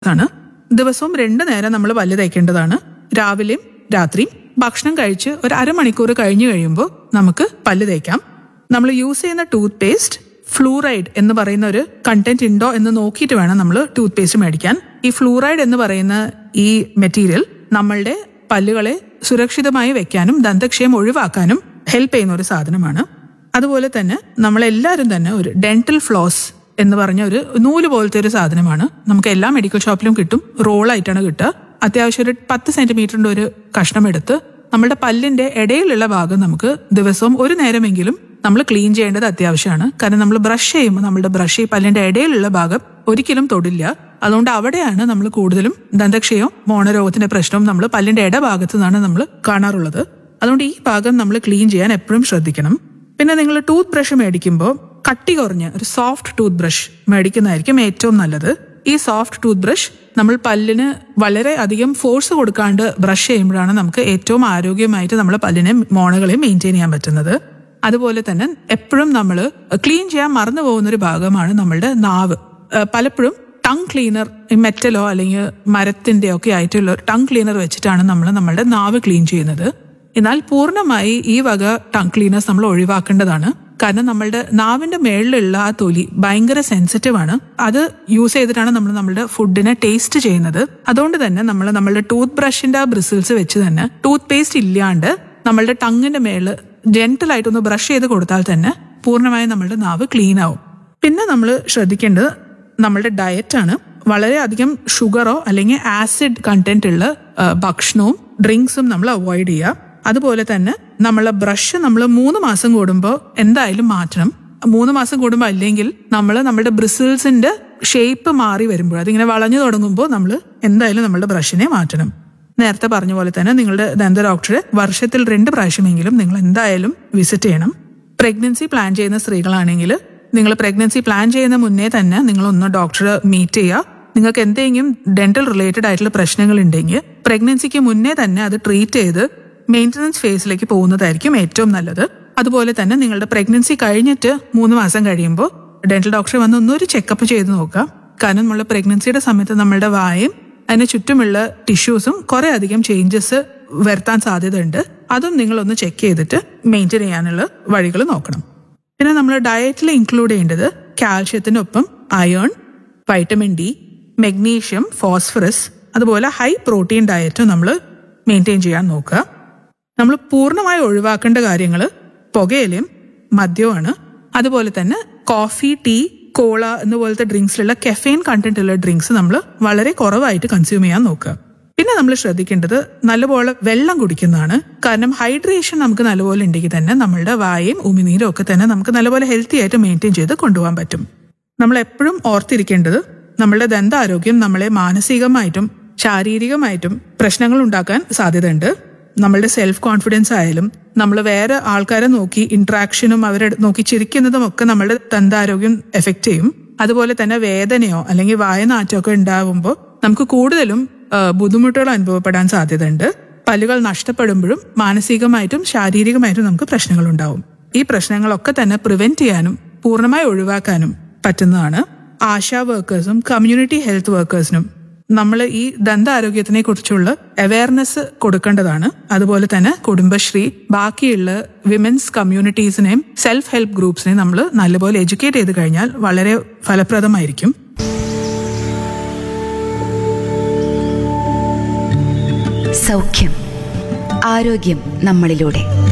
ാണ്. ദിവസവും 2 നേരം നമ്മൾ പല്ല് തേക്കേണ്ടതാണ്. രാവിലെയും രാത്രിയും. ഭക്ഷണം കഴിച്ച് ഒരു അരമണിക്കൂർ കഴിഞ്ഞു കഴിയുമ്പോൾ നമുക്ക് പല്ല് തേക്കാം. നമ്മൾ യൂസ് ചെയ്യുന്ന ടൂത്ത് പേസ്റ്റ് ഫ്ലൂറൈഡ് എന്ന് പറയുന്ന ഒരു കണ്ടന്റ് ഉണ്ടോ എന്ന് നോക്കിയിട്ട് വേണം നമ്മൾ ടൂത്ത് പേസ്റ്റ് മേടിക്കാൻ. ഈ ഫ്ലൂറൈഡ് എന്ന് പറയുന്ന ഈ മെറ്റീരിയൽ നമ്മളുടെ പല്ലുകളെ സുരക്ഷിതമായി വെക്കാനും ദന്തക്ഷയം ഒഴിവാക്കാനും ഹെൽപ്പ് ചെയ്യുന്ന ഒരു സാധനമാണ്. അതുപോലെ തന്നെ നമ്മളെല്ലാവരും തന്നെ ഒരു ഡെന്റൽ ഫ്ലോസ് എന്ന് പറഞ്ഞ ഒരു നൂല് പോലത്തെ ഒരു സാധനമാണ്. നമുക്ക് എല്ലാ മെഡിക്കൽ ഷോപ്പിലും കിട്ടും. റോളായിട്ടാണ് കിട്ടുക. അത്യാവശ്യം ഒരു 10 സെന്റിമീറ്ററിന്റെ ഒരു കഷ്ണം എടുത്ത് നമ്മുടെ പല്ലിന്റെ ഇടയിലുള്ള ഭാഗം നമുക്ക് ദിവസവും ഒരു നേരമെങ്കിലും നമ്മൾ ക്ലീൻ ചെയ്യേണ്ടത് അത്യാവശ്യമാണ്. കാരണം നമ്മൾ ബ്രഷ് ചെയ്യുമ്പോൾ നമ്മുടെ ബ്രഷ് ഈ പല്ലിന്റെ ഇടയിലുള്ള ഭാഗം ഒരിക്കലും തൊടില്ല. അതുകൊണ്ട് അവിടെയാണ് നമ്മൾ കൂടുതലും ദന്തക്ഷയവും മോണരോഗത്തിന്റെ പ്രശ്നവും നമ്മൾ പല്ലിന്റെ ഇടഭാഗത്തു നിന്നാണ് നമ്മൾ കാണാറുള്ളത്. അതുകൊണ്ട് ഈ ഭാഗം നമ്മൾ ക്ലീൻ ചെയ്യാൻ എപ്പോഴും ശ്രദ്ധിക്കണം. പിന്നെ നിങ്ങൾ ടൂത്ത് ബ്രഷ് മേടിക്കുമ്പോൾ കട്ടി കുറഞ്ഞ ഒരു സോഫ്റ്റ് ടൂത്ത് ബ്രഷ് മേടിക്കുന്നതായിരിക്കും ഏറ്റവും നല്ലത്. ഈ സോഫ്റ്റ് ടൂത്ത് ബ്രഷ് നമ്മൾ പല്ലിന് വളരെ അധികം ഫോഴ്സ് കൊടുക്കാണ്ട് ബ്രഷ് ചെയ്യുമ്പോഴാണ് നമുക്ക് ഏറ്റവും ആരോഗ്യമായിട്ട് നമ്മളെ പല്ലിനെ മോണകളെ മെയിൻറ്റെയിൻ ചെയ്യാൻ പറ്റുന്നത്. അതുപോലെ തന്നെ എപ്പോഴും നമ്മൾ ക്ലീൻ ചെയ്യാൻ മറന്നു പോകുന്നൊരു ഭാഗമാണ് നമ്മളുടെ നാവ്. പലപ്പോഴും ടങ് ക്ലീനർ മെറ്റലോ അല്ലെങ്കിൽ മരത്തിൻ്റെയോ ഒക്കെ ആയിട്ടുള്ള ടങ് ക്ലീനർ വെച്ചിട്ടാണ് നമ്മൾ നമ്മളുടെ നാവ് ക്ലീൻ ചെയ്യുന്നത്. എന്നാൽ പൂർണ്ണമായി ഈ വക ടങ് ക്ലീനേഴ്സ് നമ്മൾ ഒഴിവാക്കേണ്ടതാണ്. കാരണം നമ്മളുടെ നാവിന്റെ മേളിലുള്ള ആ തൊലി ഭയങ്കര സെൻസിറ്റീവ് ആണ്. അത് യൂസ് ചെയ്തിട്ടാണ് നമ്മൾ നമ്മളുടെ ഫുഡിനെ ടേസ്റ്റ് ചെയ്യുന്നത്. അതുകൊണ്ട് തന്നെ നമ്മൾ നമ്മളുടെ ടൂത്ത് ബ്രഷിന്റെ ആ ബ്രിസിൽസ് വെച്ച് തന്നെ ടൂത്ത് പേസ്റ്റ് ഇല്ലാണ്ട് നമ്മളുടെ ടങ്ങിന്റെ മേളിൽ ജെന്റലായിട്ടൊന്ന് ബ്രഷ് ചെയ്ത് കൊടുത്താൽ തന്നെ പൂർണ്ണമായും നമ്മളുടെ നാവ് ക്ലീൻ ആവും. പിന്നെ നമ്മൾ ശ്രദ്ധിക്കേണ്ടത് നമ്മളുടെ ഡയറ്റാണ്. വളരെയധികം ഷുഗറോ അല്ലെങ്കിൽ ആസിഡ് കണ്ടന്റ് ഉള്ള ഭക്ഷണവും ഡ്രിങ്ക്സും നമ്മൾ അവോയ്ഡ് ചെയ്യുക. അതുപോലെ തന്നെ നമ്മളെ ബ്രഷ് നമ്മൾ 3 മാസം കൂടുമ്പോൾ എന്തായാലും മാറ്റണം. 3 മാസം കൂടുമ്പോൾ അല്ലെങ്കിൽ നമ്മൾ നമ്മുടെ ബ്രിസിൽസിന്റെ ഷേപ്പ് മാറി വരുമ്പോൾ അതിങ്ങനെ വളഞ്ഞു തുടങ്ങുമ്പോൾ നമ്മൾ എന്തായാലും നമ്മളുടെ ബ്രഷിനെ മാറ്റണം. നേരത്തെ പറഞ്ഞ പോലെ തന്നെ നിങ്ങളുടെ ദന്ത ഡോക്ടറെ വർഷത്തിൽ 2 പ്രാവശ്യമെങ്കിലും നിങ്ങൾ എന്തായാലും വിസിറ്റ് ചെയ്യണം. പ്രഗ്നൻസി പ്ലാൻ ചെയ്യുന്ന സ്ത്രീകളാണെങ്കിൽ നിങ്ങൾ പ്രഗ്നൻസി പ്ലാൻ ചെയ്യുന്ന മുന്നേ തന്നെ നിങ്ങളൊന്ന് ഡോക്ടറെ മീറ്റ് ചെയ്യുക. നിങ്ങൾക്ക് എന്തെങ്കിലും ഡെന്റൽ റിലേറ്റഡ് ആയിട്ടുള്ള പ്രശ്നങ്ങൾ ഉണ്ടെങ്കിൽ പ്രഗ്നൻസിക്ക് മുന്നേ തന്നെ അത് ട്രീറ്റ് ചെയ്ത് മെയിൻ്റനൻസ് ഫേസിലേക്ക് പോകുന്നതായിരിക്കും ഏറ്റവും നല്ലത്. അതുപോലെ തന്നെ നിങ്ങളുടെ പ്രഗ്നൻസി കഴിഞ്ഞിട്ട് 3 മാസം കഴിയുമ്പോൾ ഡെന്റൽ ഡോക്ടറെ വന്ന് ഒന്നൊരു ചെക്കപ്പ് ചെയ്ത് നോക്കുക. കാരണം നമ്മൾ പ്രഗ്നൻസിയുടെ സമയത്ത് നമ്മളുടെ വായും അതിന് ചുറ്റുമുള്ള ടിഷ്യൂസും കുറെ അധികം ചേഞ്ചസ് വരുത്താൻ സാധ്യതയുണ്ട്. അതും നിങ്ങളൊന്ന് ചെക്ക് ചെയ്തിട്ട് മെയിൻറ്റെയിൻ ചെയ്യാനുള്ള വഴികൾ നോക്കണം. പിന്നെ നമ്മൾ ഡയറ്റിൽ ഇൻക്ലൂഡ് ചെയ്യേണ്ടത് കാൽഷ്യത്തിനൊപ്പം iron, vitamin D, magnesium, phosphorus, അതുപോലെ ഹൈ പ്രോട്ടീൻ ഡയറ്റും നമ്മൾ മെയിൻറ്റെയിൻ ചെയ്യാൻ നോക്കുക. നമ്മൾ പൂർണ്ണമായി ഒഴിവാക്കേണ്ട കാര്യങ്ങൾ പുകയിലയും മദ്യവുമാണ്. അതുപോലെ തന്നെ കോഫി, ടീ, കോള എന്നുപോലത്തെ ഡ്രിങ്ക്സിലുള്ള കെഫെയിൻ കണ്ടന്റ് ഉള്ള ഡ്രിങ്ക്സ് നമ്മൾ വളരെ കുറവായിട്ട് കൺസ്യൂം ചെയ്യാൻ നോക്കുക. പിന്നെ നമ്മൾ ശ്രദ്ധിക്കേണ്ടത് നല്ലപോലെ വെള്ളം കുടിക്കുന്നതാണ്. കാരണം ഹൈഡ്രേഷൻ നമുക്ക് നല്ലപോലെ ഉണ്ടെങ്കിൽ തന്നെ നമ്മളുടെ വായയും ഉമിനീരും ഒക്കെ തന്നെ നമുക്ക് നല്ലപോലെ ഹെൽത്തി ആയിട്ട് മെയിൻറ്റെയിൻ ചെയ്ത് കൊണ്ടുപോകാൻ പറ്റും. നമ്മൾ എപ്പോഴും ഓർത്തിരിക്കേണ്ടത് നമ്മളുടെ ദന്താരോഗ്യം നമ്മളെ മാനസികമായിട്ടും ശാരീരികമായിട്ടും പ്രശ്നങ്ങൾ ഉണ്ടാക്കാൻ സാധ്യതയുണ്ട്. നമ്മളുടെ സെൽഫ് കോൺഫിഡൻസ് ആയാലും നമ്മൾ വേറെ ആൾക്കാരെ നോക്കി ഇന്ററാക്ഷനും അവരെ നോക്കി ചിരിക്കുന്നതും ഒക്കെ നമ്മളുടെ ദന്താരോഗ്യം എഫക്റ്റ് ചെയ്യും. അതുപോലെ തന്നെ വേദനയോ അല്ലെങ്കിൽ വായനാറ്റോ ഒക്കെ ഉണ്ടാവുമ്പോൾ നമുക്ക് കൂടുതലും ബുദ്ധിമുട്ടുകൾ അനുഭവപ്പെടാൻ സാധ്യതയുണ്ട്. പല്ലുകൾ നഷ്ടപ്പെടുമ്പോഴും മാനസികമായിട്ടും ശാരീരികമായിട്ടും നമുക്ക് പ്രശ്നങ്ങൾ ഉണ്ടാവും. ഈ പ്രശ്നങ്ങളൊക്കെ തന്നെ പ്രിവെന്റ് ചെയ്യാനും പൂർണ്ണമായി ഒഴിവാക്കാനും പറ്റുന്നതാണ്. ആശാ വർക്കേഴ്സും കമ്മ്യൂണിറ്റി ഹെൽത്ത് വർക്കേഴ്സിനും നമ്മൾ ഈ ദന്താരോഗ്യത്തിനെ കുറിച്ചുള്ള അവയർനെസ് കൊടുക്കേണ്ടതാണ്. അതുപോലെ തന്നെ കുടുംബശ്രീ, ബാക്കിയുള്ള വിമൻസ് കമ്മ്യൂണിറ്റീസിനെയും സെൽഫ് ഹെൽപ്പ് ഗ്രൂപ്പ്സിനെയും നമ്മൾ നല്ലപോലെ എഡ്യൂക്കേറ്റ് ചെയ്ത് കഴിഞ്ഞാൽ വളരെ ഫലപ്രദമായിരിക്കും. സൗഖ്യം, ആരോഗ്യം നമ്മളിലൂടെ.